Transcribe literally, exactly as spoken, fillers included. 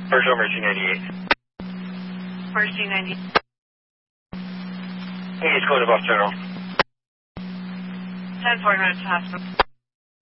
Virgil Mercy ninety-eight. Mercy ninety-eight. Hey, it's going above general. ten four minutes to hospital.